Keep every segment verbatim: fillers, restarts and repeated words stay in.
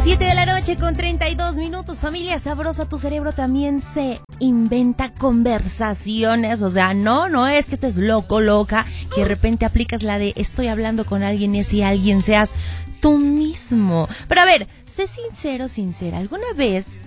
Siete de la noche con treinta y dos minutos. Familia sabrosa, tu cerebro también se inventa conversaciones. O sea, no, no es que estés loco, loca, que de repente aplicas la de estoy hablando con alguien y si alguien seas tú mismo. Pero a ver, sé sincero, sincera. ¿Alguna vez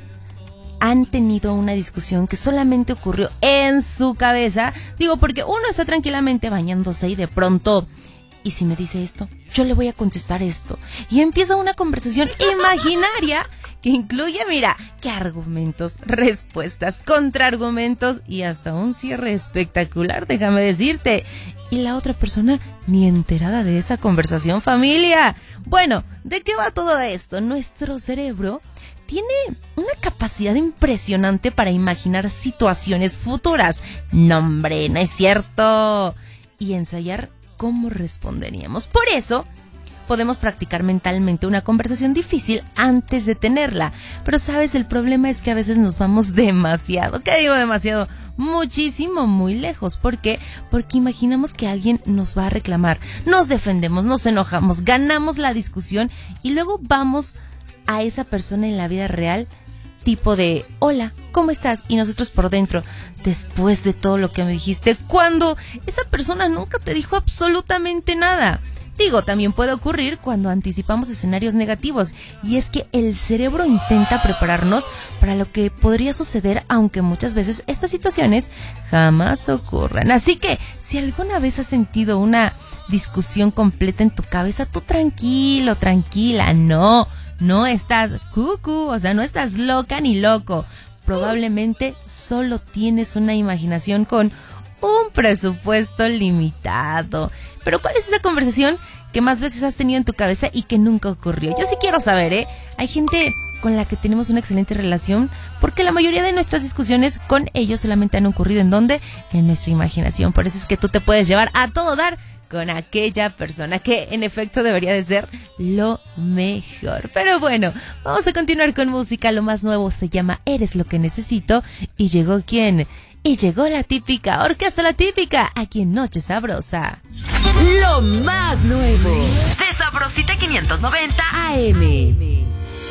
han tenido una discusión que solamente ocurrió en su cabeza? Digo, porque uno está tranquilamente bañándose y de pronto, ¿y si me dice esto? Yo le voy a contestar esto. Y empieza una conversación imaginaria que incluye, mira, qué argumentos, respuestas, contraargumentos y hasta un cierre espectacular, déjame decirte. Y la otra persona ni enterada de esa conversación, familia. Bueno, ¿de qué va todo esto? Nuestro cerebro tiene una capacidad impresionante para imaginar situaciones futuras. No, hombre, no es cierto. Y ensayar cómo responderíamos. Por eso podemos practicar mentalmente una conversación difícil antes de tenerla. Pero sabes, el problema es que a veces nos vamos demasiado, ¿qué digo demasiado? Muchísimo, muy lejos. ¿Por qué? Porque imaginamos que alguien nos va a reclamar. Nos defendemos, nos enojamos, ganamos la discusión y luego vamos a esa persona en la vida real tipo de hola, ¿cómo estás? Y nosotros por dentro, después de todo lo que me dijiste, cuando esa persona nunca te dijo absolutamente nada. Digo, también puede ocurrir cuando anticipamos escenarios negativos, y es que el cerebro intenta prepararnos para lo que podría suceder, aunque muchas veces estas situaciones jamás ocurran. Así que, si alguna vez has sentido una discusión completa en tu cabeza, tú tranquilo, tranquila, no, no estás cucú, o sea, no estás loca ni loco. Probablemente solo tienes una imaginación con un presupuesto limitado. Pero ¿cuál es esa conversación que más veces has tenido en tu cabeza y que nunca ocurrió? Yo sí quiero saber, ¿eh? Hay gente con la que tenemos una excelente relación porque la mayoría de nuestras discusiones con ellos solamente han ocurrido ¿en dónde? En nuestra imaginación. Por eso es que tú te puedes llevar a todo dar con aquella persona que en efecto debería de ser lo mejor. Pero bueno, vamos a continuar con música. Lo más nuevo se llama Eres lo que necesito. ¿Y llegó quién? Y llegó la típica, Orquesta La Típica, aquí en Noche Sabrosa. Lo más nuevo de Sabrosita quinientos noventa A M.